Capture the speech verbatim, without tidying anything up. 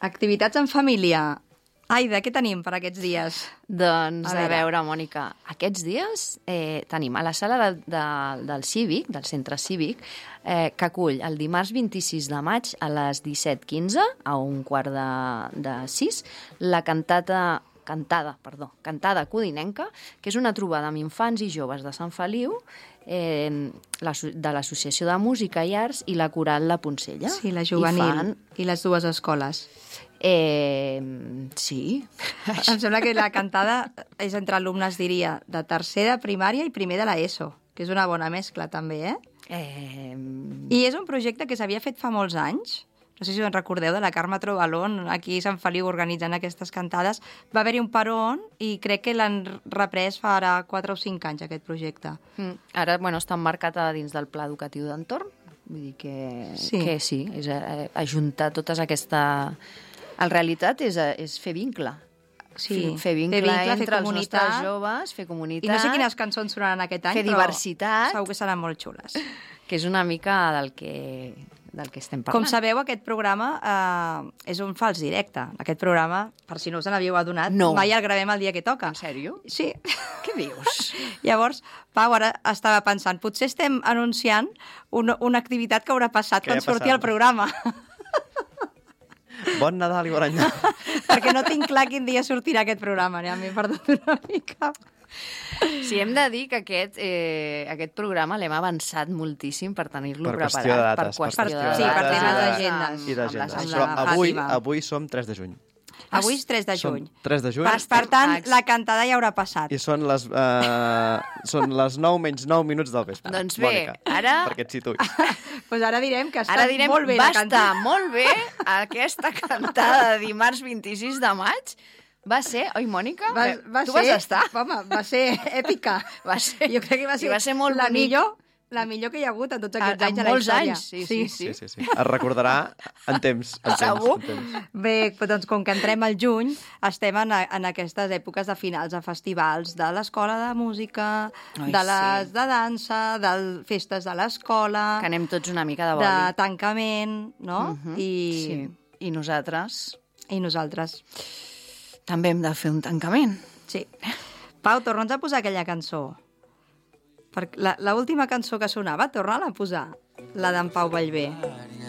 Activitats en família. Aida, què tenim per aquests dies? Doncs, A a, veure. veure, Mònica, aquests dies eh, tenim a la sala de, de, del Cívic, del centre cívic, eh, que acull el dimarts vint-i-sis de maig a les disset quinze, a un quart de, de sis, la cantata, cantada, perdó, cantada codinenca, que és una trobada amb infants i joves de Sant Feliu, eh, la, de l'Associació de Música i Arts i la Coral La Poncella. Sí, la juvenil. I fan... I les dues escoles. Eh, sí. Em sembla que la cantada és entre alumnes, diria, de tercera, primària i primer de l'ESO, que és una bona mescla, també, eh? Eh... I és un projecte que s'havia fet fa molts anys. No sé si us en recordeu, de la Carme Trobalón, aquí a Sant Feliu organitzant aquestes cantades. Va haver-hi un peron i crec que l'han reprès fa ara quatre o cinc anys, aquest projecte. Mm. Ara, bueno, està emmarcat a dins del Pla Educatiu d'Entorn. Vull dir que Sí. sí, que sí és a, ajuntar totes aquesta... En realitat és, a, és fer vincle. Sí, Fer vincle, fer vincle, entre fer els comunitat. nostres joves, fer comunitat... I no sé quines cançons sonaran aquest any, fer però diversitat. segur que seran molt xules. Que és una mica del que, del que estem parlant. Com sabeu, aquest programa eh, és un fals directe. Aquest programa, per si no us n'havíeu adonat, No. mai el gravem el dia que toca. En sèrio? Sí. Què dius? Llavors, Pau, ara estava pensant, potser estem anunciant una, una activitat que haurà passat Què quan ha passat? surti el programa. Bon Nadal i bon any nou. Perquè no tinc clar quin dia sortirà aquest programa, ja m'he perdut una mica. Sí, hem de dir que aquest, eh, aquest programa l'hem avançat moltíssim per tenir-lo Per preparat. qüestió de dates, Per qüestió per de qüestió de Sí, per dates temes i de- d'agendes. I d'agendes. Amb Però la avui, Fàtima. avui som tres de juny. Avui és tres de juny. Som tres de juny. Per, per tant, Ex- la cantada ja haurà passat. I són les, uh, són les nou menys nou minuts del vespre. Doncs bé, Mònica, ara- perquè et situïs. Pues ara direm que està Ara direm, molt bé va la cantada. estar molt bé aquesta cantada de dimarts vint-i-sis de maig. Va ser, oi, Mònica? Va, va tu ser, vas estar? Home, va ser èpica. Va ser, Jo crec que va i ser, va ser molt la bonic. millor, la millor que hi ha hagut en tots aquests En anys a la molts història. anys, sí, sí, Sí, sí, sí. Es recordarà en temps. En temps, Segur. en temps. Bé, doncs com que entrem al juny, estem en, en aquestes èpoques de finals de festivals de l'escola de música, Ai, de les sí. de dansa, de festes de l'escola, Que anem tots una mica de de boli. tancament, no? Mhm, I, sí. I nosaltres I nosaltres. també hem de fer un tancament. Sí. Pau, torna'ns a posar aquella cançó. Perquè la, la última cançó que sonava, torna-la a posar. La d'en Pau Vallvé.